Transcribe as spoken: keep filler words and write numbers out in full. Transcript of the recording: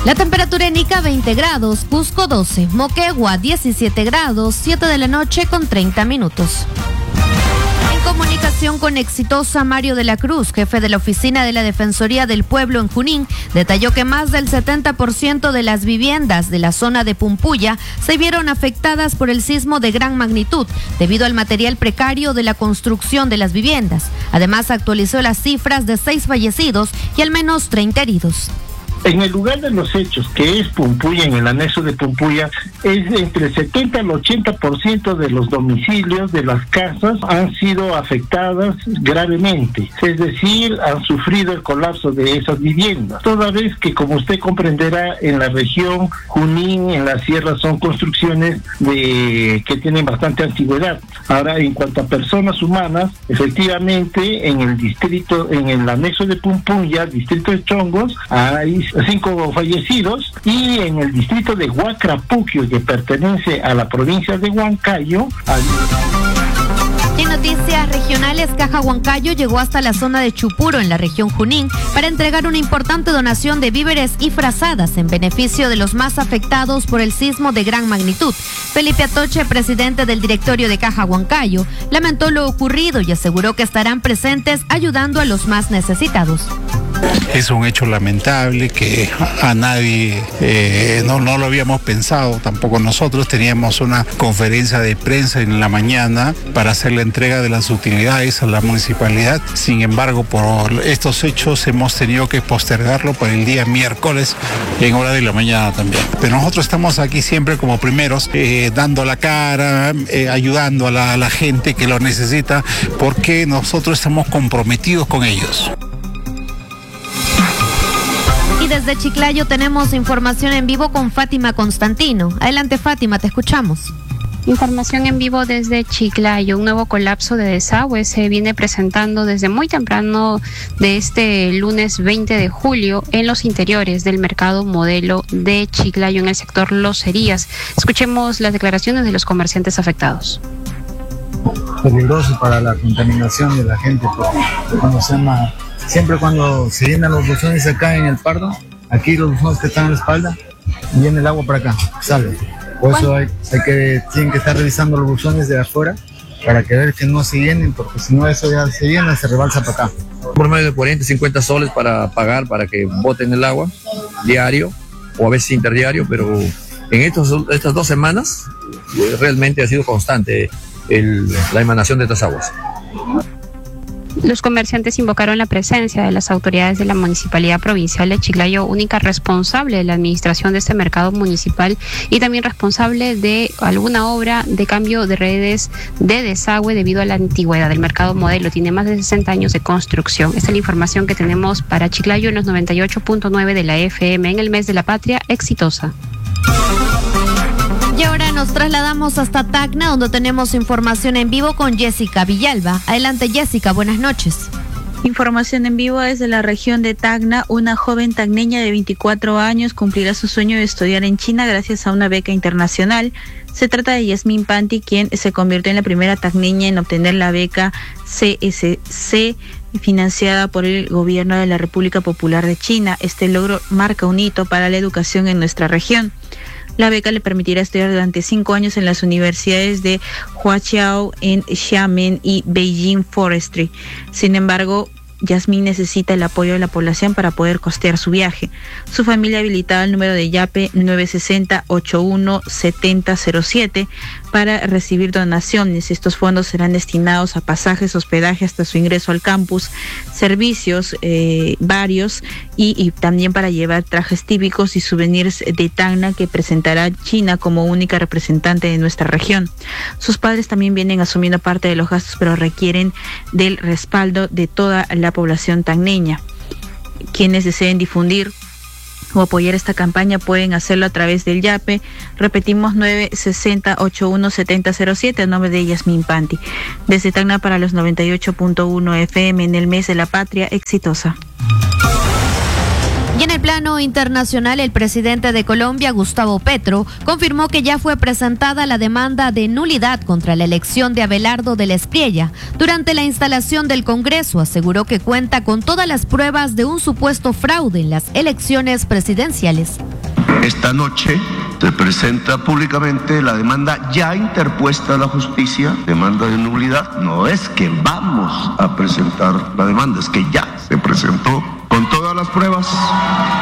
La temperatura en Ica veinte grados, Cusco doce, Moquegua diecisiete grados, siete de la noche con treinta minutos. En comunicación con Exitosa, Mario de la Cruz, jefe de la Oficina de la Defensoría del Pueblo en Junín, detalló que más del setenta por ciento de las viviendas de la zona de Pumpuya se vieron afectadas por el sismo de gran magnitud, debido al material precario de la construcción de las viviendas. Además, actualizó las cifras de seis fallecidos y al menos treinta heridos. En el lugar de los hechos, que es Pumpuya, en el anexo de Pumpuya, es entre el setenta al ochenta por ciento de los domicilios de las casas han sido afectadas gravemente, es decir, han sufrido el colapso de esas viviendas. Toda vez que, como usted comprenderá, en la región Junín, en la sierra, son construcciones de que tienen bastante antigüedad. Ahora, en cuanto a personas humanas, efectivamente, en el distrito, en el anexo de Pumpuya, distrito de Chongos, hay cinco fallecidos, y en el distrito de Huacrapuquio, que pertenece a la provincia de Huancayo. Al... En noticias regionales, Caja Huancayo llegó hasta la zona de Chupuro, en la región Junín, para entregar una importante donación de víveres y frazadas en beneficio de los más afectados por el sismo de gran magnitud. Felipe Atoche, presidente del directorio de Caja Huancayo, lamentó lo ocurrido y aseguró que estarán presentes ayudando a los más necesitados. Es un hecho lamentable que a nadie, eh, no, no lo habíamos pensado, tampoco nosotros. Teníamos una conferencia de prensa en la mañana para hacer la entrega de las utilidades a la municipalidad. Sin embargo, por estos hechos hemos tenido que postergarlo para el día miércoles en hora de la mañana también. Pero nosotros estamos aquí siempre como primeros, eh, dando la cara, eh, ayudando a la, a la gente que lo necesita, porque nosotros estamos comprometidos con ellos. Y desde Chiclayo tenemos información en vivo con Fátima Constantino. Adelante, Fátima, te escuchamos. Información en vivo desde Chiclayo. Un nuevo colapso de desagüe se viene presentando desde muy temprano de este lunes veinte de julio en los interiores del mercado Modelo de Chiclayo, en el sector Locerías. Escuchemos las declaraciones de los comerciantes afectados. Peligroso para la contaminación de la gente, porque cuando se llama, siempre cuando se llenan los buzones acá en el Pardo, aquí los buzones que están en la espalda, viene el agua para acá, sale. Por eso hay, hay que, tienen que estar revisando los buzones de afuera para que ver que no se llenen, porque si no eso ya se llena, se rebalsa para acá. Por medio de cuarenta, cincuenta soles para pagar, para que boten el agua diario, o a veces interdiario, pero en estos, estas dos semanas realmente ha sido constante el, la emanación de estas aguas. Los comerciantes invocaron la presencia de las autoridades de la Municipalidad Provincial de Chiclayo, única responsable de la administración de este mercado municipal y también responsable de alguna obra de cambio de redes de desagüe debido a la antigüedad del mercado Modelo. Tiene más de sesenta años de construcción. Esta es la información que tenemos para Chiclayo en los noventa y ocho punto nueve de la F M en el mes de la patria. Exitosa. Y ahora nos trasladamos hasta Tacna, donde tenemos información en vivo con Jessica Villalba. Adelante, Jessica, buenas noches. Información en vivo desde la región de Tacna. Una joven tacneña de veinticuatro años cumplirá su sueño de estudiar en China gracias a una beca internacional. Se trata de Yasmin Panti, quien se convirtió en la primera tacneña en obtener la beca C S C, financiada por el gobierno de la República Popular de China. Este logro marca un hito para la educación en nuestra región. La beca le permitirá estudiar durante cinco años en las universidades de Huaqiao, en Xiamen y Beijing Forestry. Sin embargo, Yasmin necesita el apoyo de la población para poder costear su viaje. Su familia habilitaba el número de YAPE nueve seis cero, ocho uno siete cero cero siete para recibir donaciones. Estos fondos serán destinados a pasajes, hospedaje hasta su ingreso al campus, servicios eh, varios y, y también para llevar trajes típicos y souvenirs de Tacna que presentará China como única representante de nuestra región. Sus padres también vienen asumiendo parte de los gastos, pero requieren del respaldo de toda la población tacneña. Quienes deseen difundir o apoyar esta campaña pueden hacerlo a través del YAPE. Repetimos, nueve seis cero, ocho uno siete cero cero siete, a nombre de Yasmin Panti. Desde Tacna para los noventa y ocho punto uno F M en el mes de la patria. Exitosa. Y en el plano internacional, el presidente de Colombia, Gustavo Petro, confirmó que ya fue presentada la demanda de nulidad contra la elección de Abelardo de la Espriella. Durante la instalación del Congreso, aseguró que cuenta con todas las pruebas de un supuesto fraude en las elecciones presidenciales. Esta noche se presenta públicamente la demanda ya interpuesta a la justicia, demanda de nulidad. No es que vamos a presentar la demanda, es que ya se presentó con todas las pruebas